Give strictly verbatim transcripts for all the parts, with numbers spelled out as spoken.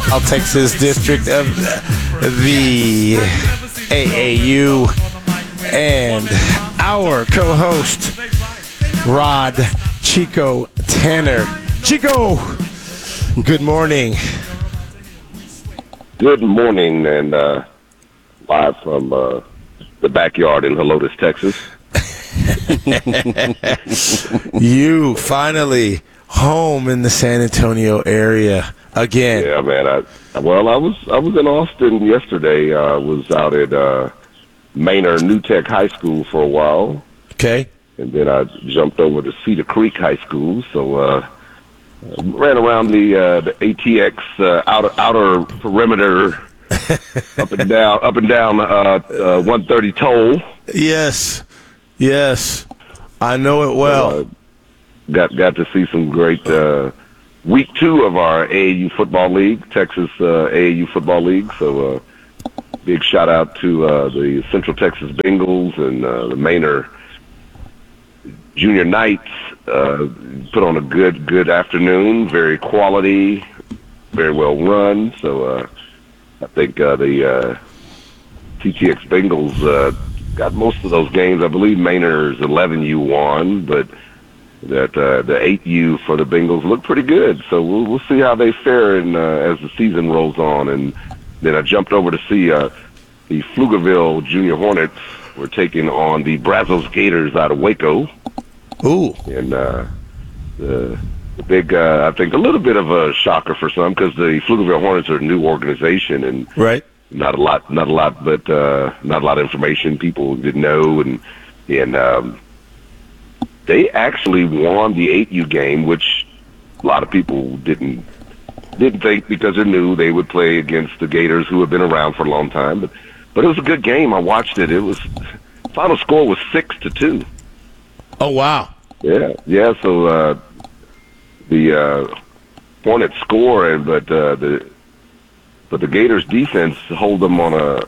South Texas district of the A A U, and our co-host, Rod Chico Tanner. Chico, good morning. Good morning, and uh, live from uh, the backyard in Helotes, Texas. You finally home in the San Antonio area again. Yeah, man. I, well, I was I was in Austin yesterday. I uh, was out at uh, Manor New Tech High School for a while. Okay. And then I jumped over to Cedar Creek High School. So uh, ran around the uh, the A T X uh, outer outer perimeter, up and down, up and down uh, uh, one thirty toll. Yes, yes, I know it well. Uh, got got to see some great uh, week two of our A A U football league, Texas uh, A A U football league. So uh, big shout out to uh, the Central Texas Bengals and uh, the Manor Junior Knights. Uh, put on a good good afternoon, very quality, very well run. So uh, I think uh, the uh, T T X Bengals uh, got most of those games. I believe Manor's eleven U won, but that uh, the eight U for the Bengals look pretty good. So we'll we'll see how they fare in, uh, as the season rolls on. And then I jumped over to see uh, the Pflugerville Junior Hornets were taking on the Brazos Gators out of Waco. Ooh. And uh, the, the big, uh, I think, a little bit of a shocker for some because the Pflugerville Hornets are a new organization and right. not a lot, not a lot, but uh, not a lot of information people didn't know, and and um, they actually won the eight U game, which a lot of people didn't didn't think because they're new they would play against the Gators who have been around for a long time. But but it was a good game. I watched it. It was final score was six to two. Oh wow! Yeah, yeah. So uh, the uh, Hornets score, and but uh, the but the Gators defense hold them on a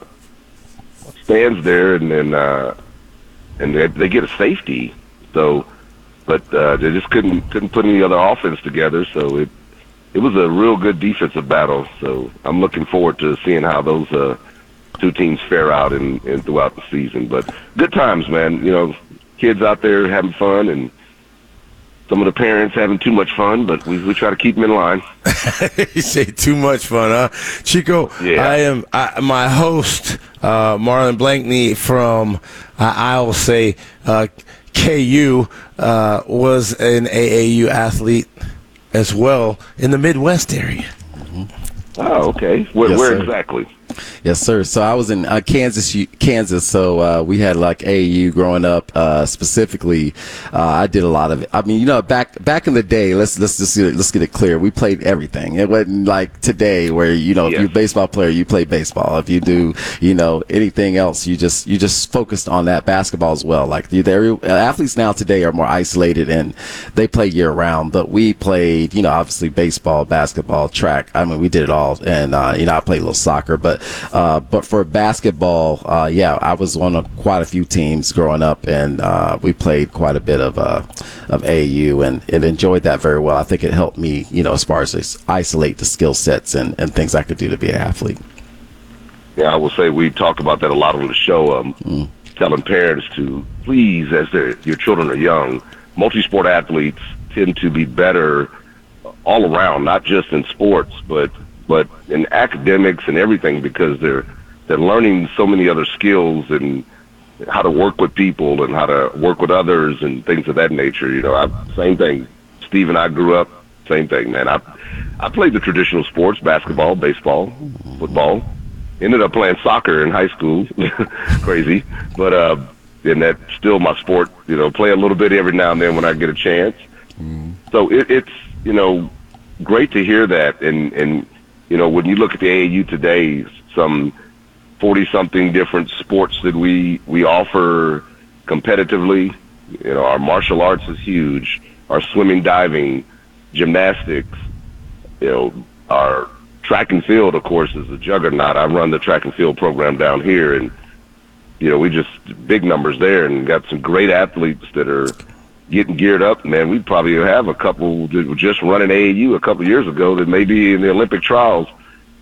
stands there, and then uh, and they, they get a safety. So, but uh, they just couldn't couldn't put any other offense together. So it it was a real good defensive battle. So I'm looking forward to seeing how those uh, two teams fare out in, in throughout the season. But good times, man. You know. Kids out there having fun, and some of the parents having too much fun, but we we try to keep them in line. You say too much fun, huh? Chico, yeah. I am I, my host, uh, Marlon Blankney from, uh, I'll say, uh, K U, uh, was an A A U athlete as well in the Midwest area. Mm-hmm. Oh, okay. Where, yes, where sir. exactly? Yes, sir. So I was in uh, Kansas, Kansas. So uh, we had like A A U growing up. Uh, specifically, uh, I did a lot of it. I mean, you know, back back in the day, let's let's just get it, let's get it clear. We played everything. It wasn't like today where you know, yes. if you're a baseball player, you play baseball. If you do, you know, anything else, you just you just focused on that. Basketball as well. Like the uh, athletes now today are more isolated and they play year round. But we played, you know, obviously baseball, basketball, track. I mean, we did it all. And uh, you know, I played a little soccer, but. Uh, but for basketball, uh, yeah, I was on a, quite a few teams growing up, and uh, we played quite a bit of uh, of A A U, and, and enjoyed that very well. I think it helped me, you know, as far as isolate the skill sets and, and things I could do to be an athlete. Yeah, I will say we talked about that a lot on the show, um, mm. telling parents to please, as your children are young, multi-sport athletes tend to be better all around, not just in sports, but but in academics and everything, because they're they're learning so many other skills and how to work with people and how to work with others and things of that nature. You know, I, same thing. Steve and I grew up, same thing, man. I I played the traditional sports, basketball, baseball, football. Ended up playing soccer in high school, crazy. But uh, and that's still my sport. You know, play a little bit every now and then when I get a chance. Mm. So it, it's you know great to hear that and and. You know, when you look at the A A U today, some forty-something different sports that we, we offer competitively. You know, our martial arts is huge. Our swimming, diving, gymnastics. You know, our track and field, of course, is a juggernaut. I run the track and field program down here, and, you know, we just big numbers there and got some great athletes that are getting geared up. Man, we probably have a couple that were just running A A U a couple of years ago that may be in the Olympic trials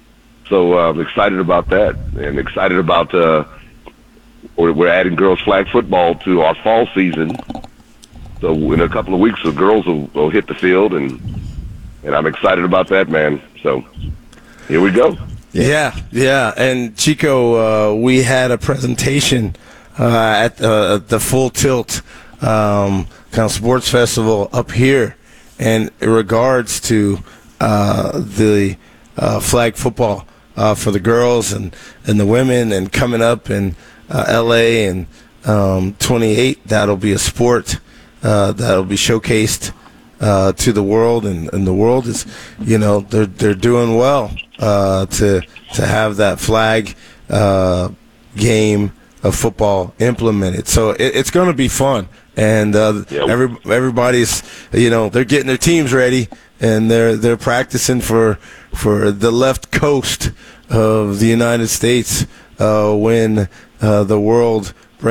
So uh, I'm excited about that, and excited about uh, we're, we're adding girls flag football to our fall season. So in a couple of weeks, the girls will, will hit the field, and and I'm excited about that, man. So here we go. Yeah, yeah. And Chico, uh, we had a presentation uh, at uh, the Full Tilt um, kind of sports festival up here, and in regards to uh, the uh, flag football uh, for the girls and, and the women, and coming up in uh, L A and um, twenty-eight, that'll be a sport uh, that'll be showcased uh, to the world, and, and the world is, you know, they're they're doing well uh, to to have that flag uh, game of football implemented. So it, it's going to be fun, and uh, Yep. every everybody's, you know, they're getting their teams ready, and they're they're practicing for for the left coast of the United States uh, when uh, the world